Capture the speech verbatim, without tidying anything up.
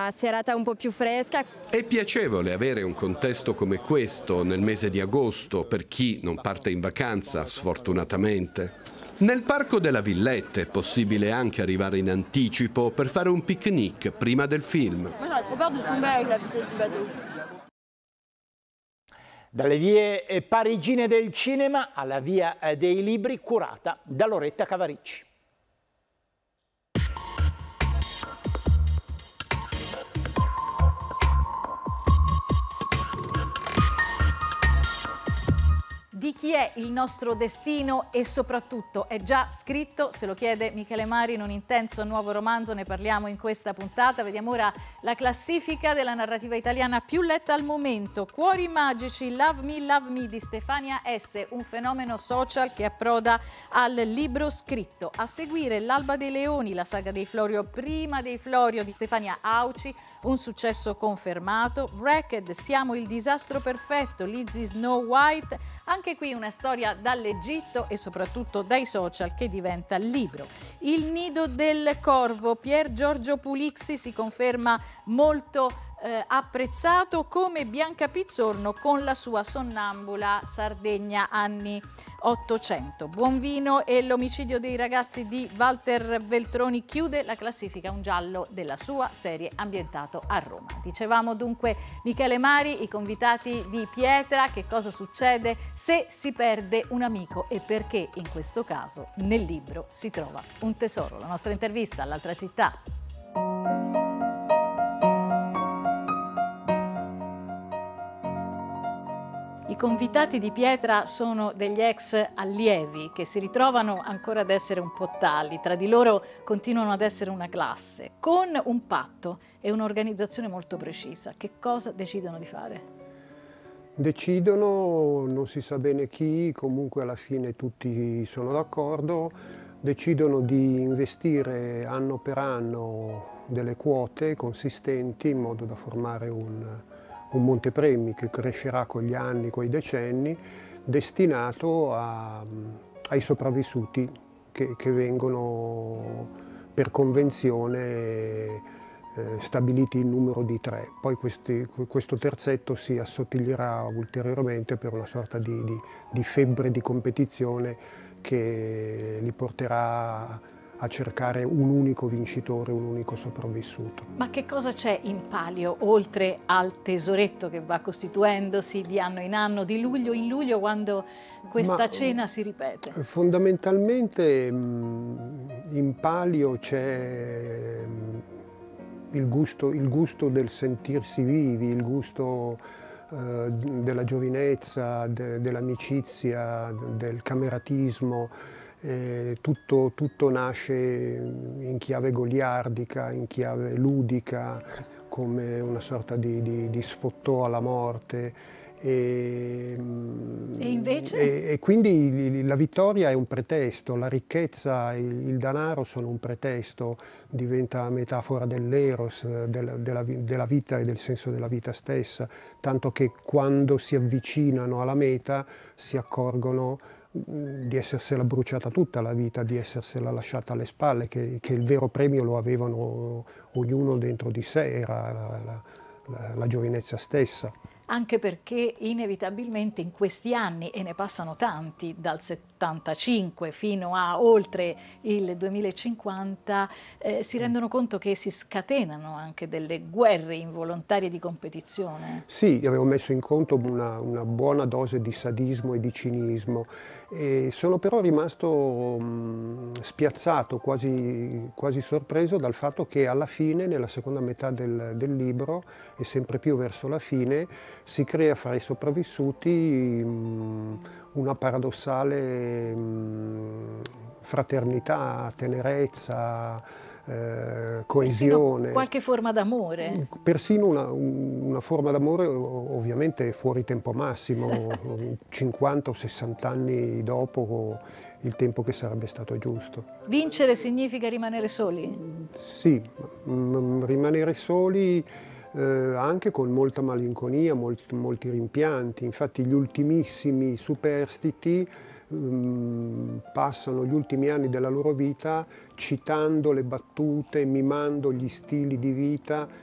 una serata un po' più fresca. È piacevole avere un contesto come questo nel mese di agosto per chi non parte in vacanza, sfortunatamente. Nel parco della Villette è possibile anche arrivare in anticipo per fare un picnic prima del film. Dalle vie parigine del cinema alla via dei libri, curata da Loretta Cavaricci. Di chi è il nostro destino e soprattutto è già scritto? Se lo chiede Michele Mari in un intenso nuovo romanzo, ne parliamo in questa puntata. Vediamo ora la classifica della narrativa italiana più letta al momento. Cuori magici, Love Me, Love Me di Stefania S., un fenomeno social che approda al libro scritto. A seguire L'Alba dei Leoni, la saga dei Florio prima dei Florio di Stefania Auci, un successo confermato. Wrecked, Siamo il disastro perfetto, Lizzie Snow White, anche qui una storia dall'Egitto e soprattutto dai social che diventa libro. Il nido del corvo, Pier Giorgio Pulizzi si conferma molto eh, apprezzato come Bianca Pizzorno con la sua Sonnambula Sardegna anni ottocento. Buonvino e L'omicidio dei ragazzi di Walter Veltroni chiude la classifica, un giallo della sua serie ambientato a Roma. Dicevamo dunque Michele Mari, i convitati di Pietra, che cosa succede se si perde un amico e perché in questo caso nel libro si trova un tesoro. La nostra intervista all'altra città. I convitati di Pietra sono degli ex allievi che si ritrovano ancora ad essere un po' tali, tra di loro continuano ad essere una classe, con un patto e un'organizzazione molto precisa. Che cosa decidono di fare? Decidono, non si sa bene chi, comunque alla fine tutti sono d'accordo, decidono di investire anno per anno delle quote consistenti in modo da formare un un montepremi che crescerà con gli anni, con i decenni, destinato a, ai sopravvissuti che, che vengono per convenzione eh, stabiliti in numero di tre. Poi questi, questo terzetto si assottiglierà ulteriormente per una sorta di, di, di febbre di competizione che li porterà a cercare un unico vincitore, un unico sopravvissuto. Ma che cosa c'è in palio, oltre al tesoretto che va costituendosi di anno in anno, di luglio in luglio, quando questa Ma, cena si ripete? Fondamentalmente in palio c'è il gusto, il gusto del sentirsi vivi, il gusto eh, della giovinezza, de, dell'amicizia, del cameratismo. Eh, tutto, tutto nasce in chiave goliardica, in chiave ludica, come una sorta di, di, di sfottò alla morte. E, e invece? E, e quindi la vittoria è un pretesto, la ricchezza, il, il denaro sono un pretesto, diventa metafora dell'eros, del, della, della vita e del senso della vita stessa, tanto che quando si avvicinano alla meta si accorgono di essersela bruciata tutta la vita, di essersela lasciata alle spalle, che, che il vero premio lo avevano ognuno dentro di sé, era la, la, la, la giovinezza stessa. Anche perché inevitabilmente in questi anni, e ne passano tanti, dal settantacinque fino a oltre il duemilacinquanta, eh, si rendono conto che si scatenano anche delle guerre involontarie di competizione. Sì, avevo messo in conto una, una buona dose di sadismo e di cinismo, e sono però rimasto mh, spiazzato, quasi, quasi sorpreso dal fatto che alla fine, nella seconda metà del, del libro, e sempre più verso la fine, si crea fra i sopravvissuti mh, una paradossale mh, fraternità, tenerezza, eh, coesione. Persino qualche forma d'amore. Persino una, una forma d'amore ovviamente fuori tempo massimo, cinquanta o sessanta anni dopo il tempo che sarebbe stato giusto. Vincere significa rimanere soli? Sì, mh, rimanere soli. Eh, anche con molta malinconia, molti, molti rimpianti. Infatti gli ultimissimi superstiti ehm, passano gli ultimi anni della loro vita citando le battute, mimando gli stili di vita